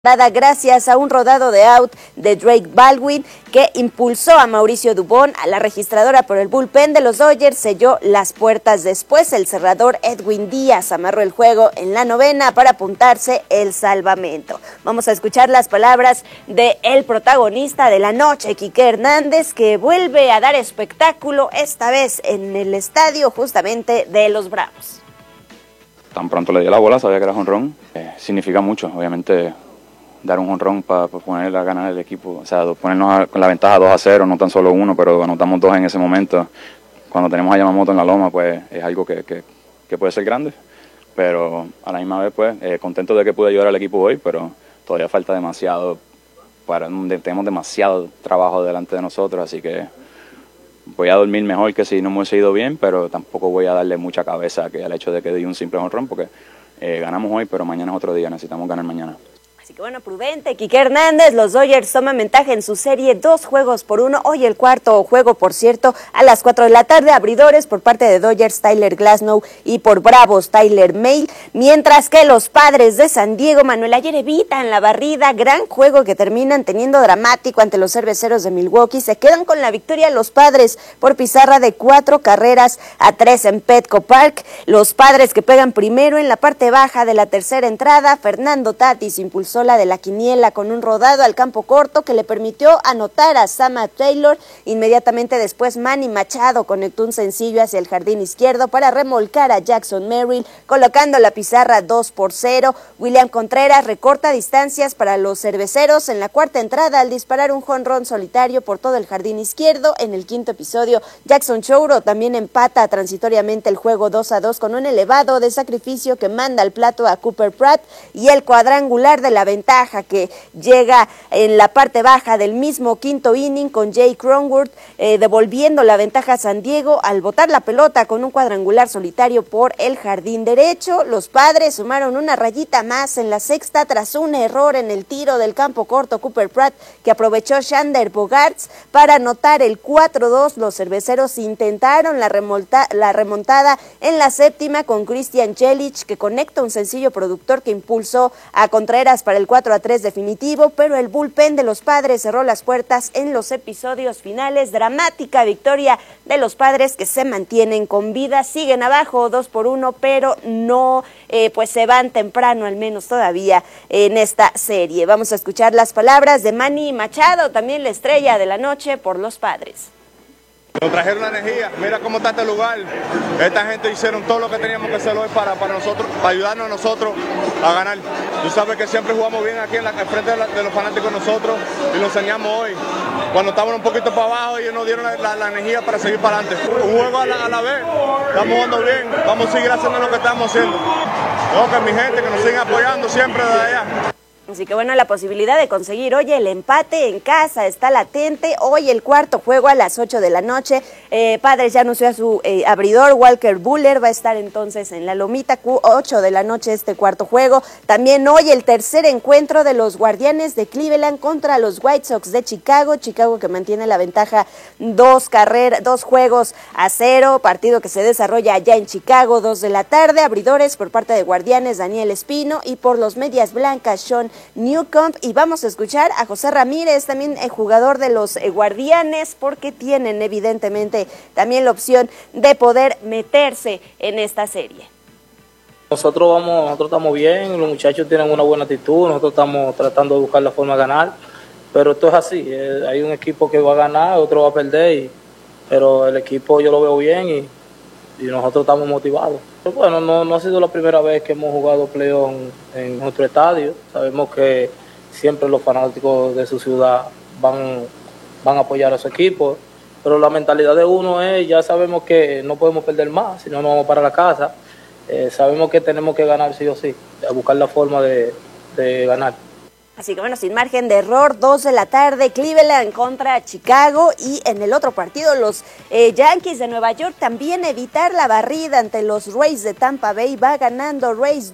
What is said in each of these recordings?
Gracias a un rodado de out de Drake Baldwin que impulsó a Mauricio Dubón a la registradora, por el bullpen de los Dodgers selló las puertas. Después el cerrador Edwin Díaz amarró el juego en la novena para apuntarse el salvamento. Vamos a escuchar las palabras de el protagonista de la noche, Quique Hernández, que vuelve a dar espectáculo, esta vez en el estadio justamente de los Bravos. Tan pronto le di la bola, sabía que era jonrón, significa mucho, obviamente. Dar un jonrón para ponerle a ganar el equipo, o sea, ponernos con la ventaja 2-0, no tan solo uno, pero anotamos dos en ese momento. Cuando tenemos a Yamamoto en la loma, pues es algo que puede ser grande, pero a la misma vez, pues, contento de que pude ayudar al equipo hoy, pero todavía falta demasiado, tenemos demasiado trabajo delante de nosotros, así que voy a dormir mejor que si no me hubiese ido bien, pero tampoco voy a darle mucha cabeza al hecho de que di un simple jonrón, porque ganamos hoy, pero mañana es otro día, necesitamos ganar mañana. Así que bueno, prudente, Quique Hernández, los Dodgers toman ventaja en su serie 2-1. Hoy el cuarto juego, por cierto, a las 4 de la tarde, abridores por parte de Dodgers, Tyler Glasnow, y por Bravos, Tyler Mahle, mientras que los Padres de San Diego, Manuel, ayer evitan la barrida, gran juego que terminan teniendo dramático ante los Cerveceros de Milwaukee, se quedan con la victoria los Padres por pizarra de 4-3 en Petco Park, los Padres que pegan primero en la parte baja de la tercera entrada, Fernando Tatis impulsó la de la quiniela con un rodado al campo corto que le permitió anotar a Sama Taylor. Inmediatamente después Manny Machado conectó un sencillo hacia el jardín izquierdo para remolcar a Jackson Merrill, colocando la pizarra 2-0. William Contreras recorta distancias para los Cerveceros en la cuarta entrada al disparar un jonrón solitario por todo el jardín izquierdo. En el quinto episodio, Jackson Chouro también empata transitoriamente el juego 2-2 con un elevado de sacrificio que manda al plato a Cooper Pratt, y el cuadrangular de la ventaja que llega en la parte baja del mismo quinto inning con Jay Cronenworth, devolviendo la ventaja a San Diego al botar la pelota con un cuadrangular solitario por el jardín derecho. Los Padres sumaron una rayita más en la sexta tras un error en el tiro del campo corto Cooper Pratt que aprovechó Xander Bogaerts para anotar el 4-2. Los Cerveceros intentaron la remontada en la séptima con Christian Yelich, que conecta un sencillo productor que impulsó a Contreras para el 4-3 definitivo, pero el bullpen de los Padres cerró las puertas en los episodios finales. Dramática victoria de los Padres, que se mantienen con vida, siguen abajo 2-1, pero no pues se van temprano, al menos todavía en esta serie. Vamos a escuchar las palabras de Manny Machado, también la estrella de la noche por los Padres. Nos trajeron la energía, mira cómo está este lugar. Esta gente hicieron todo lo que teníamos que hacer hoy para nosotros, para ayudarnos a nosotros a ganar. Tú sabes que siempre jugamos bien aquí en frente de los fanáticos nosotros, y lo enseñamos hoy. Cuando estábamos un poquito para abajo, ellos nos dieron la energía para seguir para adelante. Un juego a la vez, estamos jugando bien, vamos a seguir haciendo lo que estamos haciendo. Tengo que mi gente que nos siga apoyando siempre desde allá. Así que bueno, la posibilidad de conseguir hoy el empate en casa está latente. Hoy el cuarto juego a las 8 de la noche. Padres ya anunció a su abridor, Walker Buehler, va a estar entonces en la lomita. 8 de la noche este cuarto juego. También hoy el tercer encuentro de los Guardianes de Cleveland contra los White Sox de Chicago. Chicago que mantiene la ventaja 2 juegos a 0. Partido que se desarrolla allá en Chicago, 2 de la tarde. Abridores por parte de Guardianes, Daniel Espino, y por los Medias Blancas, Sean Newcomb. Y vamos a escuchar a José Ramírez, también el jugador de los Guardianes, porque tienen evidentemente también la opción de poder meterse en esta serie. Nosotros estamos bien, los muchachos tienen una buena actitud, nosotros estamos tratando de buscar la forma de ganar, pero esto es así, hay un equipo que va a ganar, otro va a perder, pero el equipo yo lo veo bien y nosotros estamos motivados. Pero bueno, no ha sido la primera vez que hemos jugado playoff en nuestro estadio. Sabemos que siempre los fanáticos de su ciudad van a apoyar a su equipo, pero la mentalidad de uno es, ya sabemos que no podemos perder más, si no nos vamos para la casa. Sabemos que tenemos que ganar sí o sí, a buscar la forma de ganar. Así que bueno, sin margen de error, 2 de la tarde, Cleveland contra Chicago, y en el otro partido los Yankees de Nueva York también evitar la barrida ante los Rays de Tampa Bay. Va ganando Rays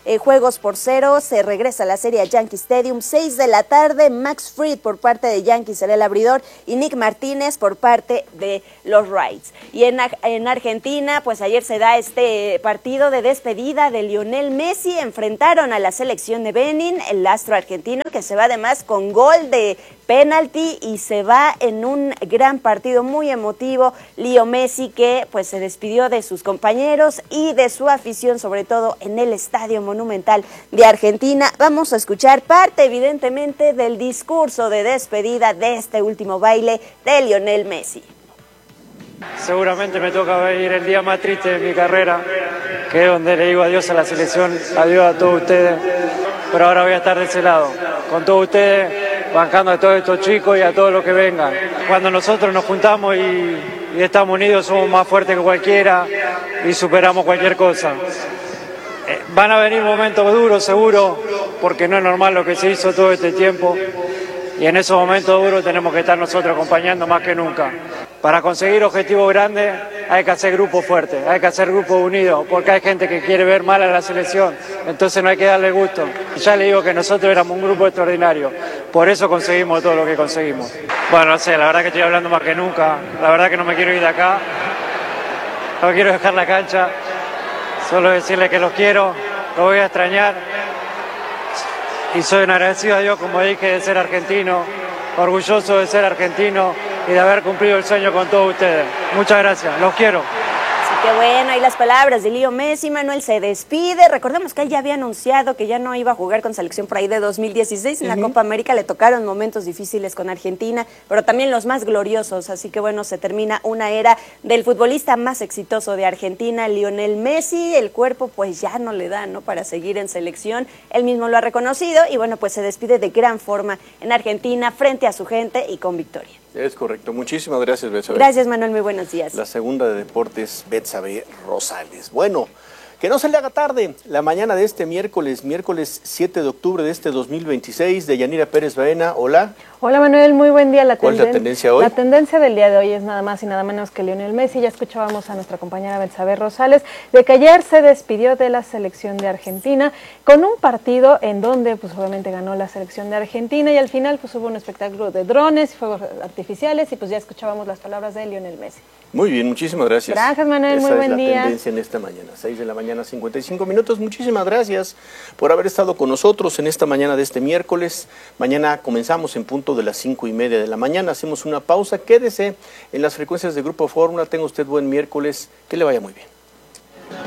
2-0, se regresa a la serie a Yankee Stadium. 6 de la tarde, Max Fried por parte de Yankees será el abridor y Nick Martínez por parte de los Rays. Y en Argentina, pues ayer se da este partido de despedida de Lionel Messi. Enfrentaron a la selección de Benin, el astro argentino argentino, que se va además con gol de penalti y se va en un gran partido muy emotivo. Leo Messi, que pues se despidió de sus compañeros y de su afición, sobre todo en el Estadio Monumental de Argentina. Vamos a escuchar parte, evidentemente, del discurso de despedida de este último baile de Lionel Messi. Seguramente me toca vivir el día más triste de mi carrera, que es donde le digo adiós a la selección, adiós a todos ustedes, pero ahora voy a estar de ese lado, con todos ustedes, bancando a todos estos chicos y a todos los que vengan. Cuando nosotros nos juntamos y estamos unidos, somos más fuertes que cualquiera y superamos cualquier cosa. Van a venir momentos duros, seguro, porque no es normal lo que se hizo todo este tiempo, y en esos momentos duros tenemos que estar nosotros acompañando más que nunca. Para conseguir objetivos grandes hay que hacer grupos fuertes, hay que hacer grupos unidos, porque hay gente que quiere ver mal a la selección, entonces no hay que darle gusto. Ya le digo que nosotros éramos un grupo extraordinario, por eso conseguimos todo lo que conseguimos. Bueno, no sé, la verdad que estoy hablando más que nunca, la verdad que no me quiero ir de acá, no quiero dejar la cancha, solo decirles que los quiero, los voy a extrañar y soy un agradecido a Dios, como dije, de ser argentino, orgulloso de ser argentino y de haber cumplido el sueño con todos ustedes. Muchas gracias, los quiero. Qué bueno, ahí las palabras de Leo Messi. Manuel se despide. Recordemos que él ya había anunciado que ya no iba a jugar con selección por ahí de 2016. En la Copa América le tocaron momentos difíciles con Argentina, pero también los más gloriosos. Así que bueno, se termina una era del futbolista más exitoso de Argentina, Lionel Messi. El cuerpo pues ya no le da, ¿no?, para seguir en selección. Él mismo lo ha reconocido y bueno, pues se despide de gran forma en Argentina frente a su gente y con victoria. Es correcto. Muchísimas gracias, Betsabe. Gracias, Manuel. Muy buenos días. La segunda de deportes, Betsabe Rosales. Bueno, que no se le haga tarde. La mañana de este miércoles 7 de octubre de este 2026, de Yanira Pérez Baena. Hola. Hola, Manuel, muy buen día. ¿Cuál es la tendencia hoy? La tendencia del día de hoy es nada más y nada menos que Lionel Messi. Ya escuchábamos a nuestra compañera Betsabe Rosales de que ayer se despidió de la selección de Argentina con un partido en donde pues obviamente ganó la selección de Argentina y al final pues hubo un espectáculo de drones y fuegos artificiales y pues ya escuchábamos las palabras de Lionel Messi. Muy bien, muchísimas gracias. Gracias, Manuel, muy buen día. Esa es la tendencia en esta mañana, 6 de la mañana, 55 minutos. Muchísimas gracias por haber estado con nosotros en esta mañana de este miércoles. Mañana comenzamos en punto de las 5:30 de la mañana. Hacemos una pausa. Quédese en las frecuencias de Grupo Fórmula. Tenga usted buen miércoles. Que le vaya muy bien.